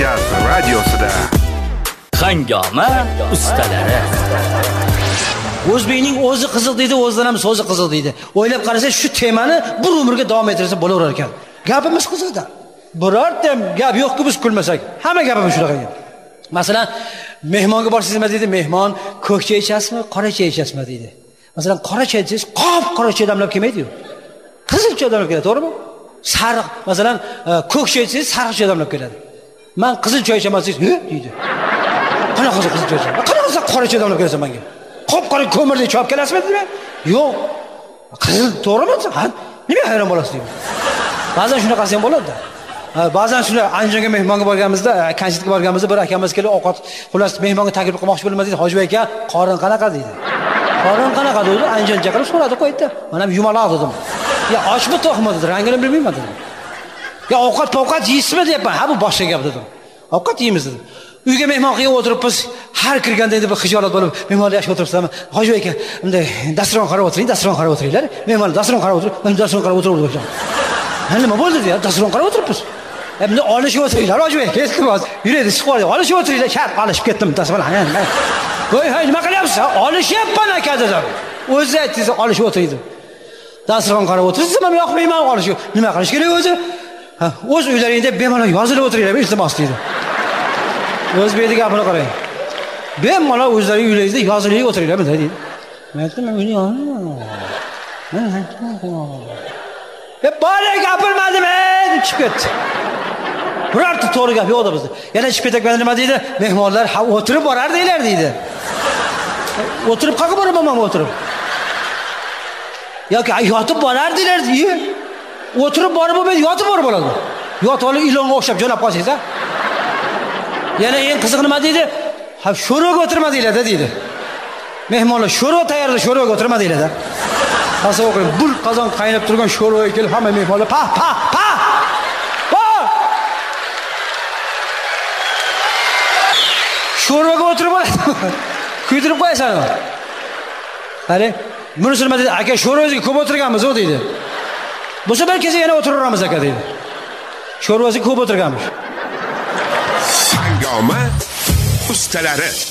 Podcast radiosida Hangoma ustalari. O'zbekning o'zi qiziq deydi, o'zidan ham so'zi qiziq deydi. O'ylab qarasa shu temani bir umrga davom ettirsa bo'laverar ekan. Gapimiz qiziqda. Birorta gap yo'q-ku biz kulmasak. Hamma gapimiz shunaqa ekan. Masalan, mehmonga borsangiz nima deydi? Mehmon ko'k choy ichasizmi, qora choy ichasizmi deydi. Masalan, qora choy ichsangiz, qora choy damlab kelmaydi-yu. Qizil choy damlab keladi, to'g'rimi? Sariq, masalan, ko'k choy ichsangiz, sariq choy damlab keladi. Men qizil choy ichaman deysiz, deydi. Qanaqa qizil choy ichaman? Qanaqa qora choy damlab kelasan menga? Qop-qora ko'mirdek chop kelasizmi deyman? Yo'q. Qizil, to'g'rimi? Ha, nima hayron bo'lasiz deyman. Ba'zan shunaqasi ham bo'ladi-da. Ba'zan shular Andijonga mehmonga borganimizda, konsertga borganimizda bir akamiz kelib ovqat, xullas mehmonga taklif qilmoqchi bo'ldim deydi. Hoji aka, qorin qanaqa deydi. Qorin qanaqa dedi? Andijoncha qilib so'radi, qo'ydi. Mana yumaloq dedim. Ya ochmi to'qmi dedi, rangini bilmayman dedim. Ya ovqat yeysizmi deyapman. Ha, bu boshqa gap dedim. Ovqat yeymiz dedim. Uyga mehmon qilib o'tiribmiz. Har kirganda endi bir xijolat bo'lib, mehmonlar yaxshi o'tiribsizmi? Hoji aka, bunday dasturxon qarab o'tiring, dasturxon qarab o'tiringlar. Mehmonlar dasturxon qarab o'tirib, men dasturxon qarab o'tiraverdim. Ha, nima bo'ldi deya, dasturxon qarab o'tiribmiz. Endi olishib o'tiringlar, hoji aka, iltimos. Yuradi, chiqib qoldi. Olishib o'tiringlar, shart olishib ketdim, dasturxon. Voy, nima qilyapsiz? Olishyapman aka dedim. O'zi aytdingiz, olishib o'tiring. Dasturxon qarab o'tirsiz, men yoqmayman olishib. Nima qilish kerak o'zi? Ha, o'z uylaringda bemalol yozilib o'tiringlar, iltimos deydi. O'zbekning gapini qarang. Bemalol o'zlaring uylaringizda yozilib o'tiringlar, deydi. Men aytdim, men uyni yozaman. Men aytdim. Bari gapirmadim, chiqib ketdi. Birorta to'g'ri gap yo'q bizda. Yana chiqib ketgan nima deydi? Mehmonlar ha o'tirib borar deylar deydi. O'tirib qayerga boraman o'tirib? Yoki yotib borar deylar deydi. O'tirib borib bo'lmaydi, yotib borib bo'ladi. Yotib olib ilonga o'xshab jo'nab qolsangiz ha. Yana eng qiziq nima deydi? Ha, sho'roga o'tirma deylar-da deydi. Mehmonlar sho'ro tayyorda sho'roga o'tirma deylar-da. Qasa o'qing, bul qozon qaynab turgan sho'roga kelib hamma mehmonlar pa. Sho'roga o'tirib oladi. Kuydirib qo'yasan. Qani, bunisi nima deydi? Aka, sho'roga ko'p o'tirganmiz o deydi. Bu safar kelsa yana o'tiraveramiz aka deydi. Sho'roga ko'p o'tirganmiz. Hangoma ustalari.